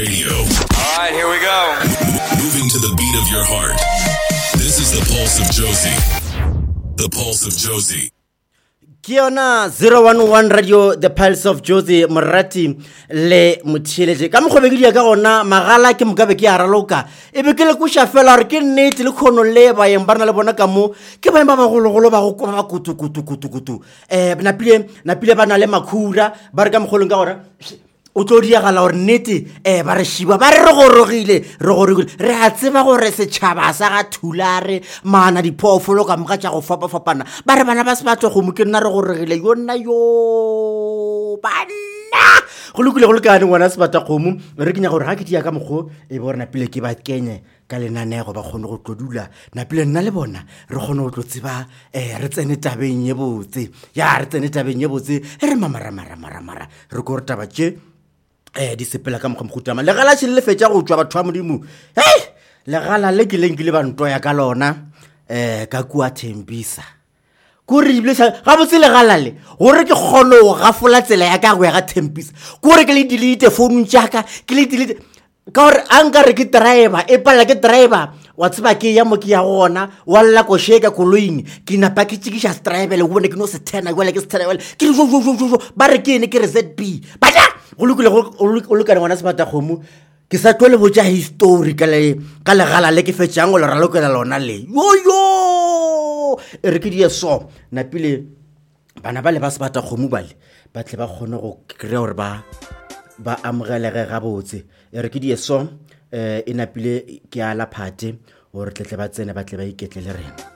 Radio. All right, here we go. Moving to the beat of your heart. This is the Pulse of Josie. The Pulse of Josie. Kiona 011 Radio, the Pulse of Josie, Morati le Muthileje. Ka mokgobedi ka gona magala ke mokabe ke araloka. E be ke le kusha fela re ke nnete le khono le ba yeng bana le bona ka mo ke ba ba gologolo ba go kwa ba kutu. Na pile bana le makhura ba re ka mogolong ka gora. O tlo diagala gore nnete ba re shiba ba re gorogile re a tseba gore setšhaba sa ga thulare mana diphoofolo ka moka tša go fapafapana ba re bana ba se batlo go mo ke nna re gorogile yo nna yo banna go lokile go lekane ngwana se batla kgomo re kenya gore ga ke dia ka mokgo e bo rena pele ke ba kenye ka lenanego ba kgone go tlodula na pele nna le bona re kgone go tlotseba re tsene tabeng ye botse re tsene tabeng ye botse re mamara re go re taba tše di sepela ka mokgutama le gala tshile le fetša go tswa batho ba modimo le gala le ke le ba ntoya ka lona ka kua Thembisa go re ibile ga botse le gala le gore ke kgone go gafola tsela ya ka go ya ga Thembisa gore ke le delete phone tšaka ke le delete ka gore anka re ke driver e pala ke driver wa tseba ke ya mo ke ya gona walla ko sheka koloing ke na pakitsikisha driver le go bone ke no se tena wala ke se tena wala ke jo ba re ke ne ke re ZB bata go lokane ngwana se bata kgomo ke sa tlole botsa history ka legala le ke fetšang go le ralokela lona le yo re ke di so na pile bana ba le ba se bata kgomo bale ba tle ba kgone go kry gore ba amogelege ga botse re ke di so e na pile ke ala phate gore tle ba tsene ba tle ba iketle le rena